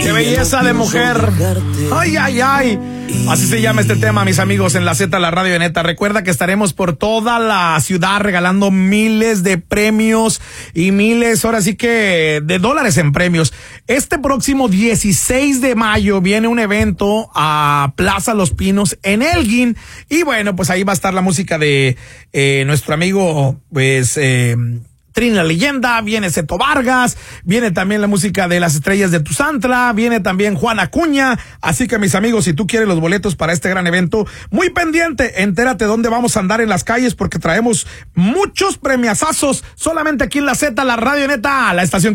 ¡Qué belleza de mujer! ¡Ay, ay, ay! Así se llama este tema, mis amigos, en la Z, la radio neta. Recuerda que estaremos por toda la ciudad regalando miles de premios y miles, ahora sí que, de dólares en premios. Este próximo 16 de mayo viene un evento a Plaza Los Pinos en Elgin. Y bueno, pues ahí va a estar la música de nuestro amigo, pues, Trini la Leyenda, viene Seto Vargas, viene también la música de las estrellas de Tuzantla, viene también Juan Acuña. Así que, mis amigos, si tú quieres los boletos para este gran evento, muy pendiente, entérate dónde vamos a andar en las calles porque traemos muchos premiazazos solamente aquí en la Z, la radio neta, la estación que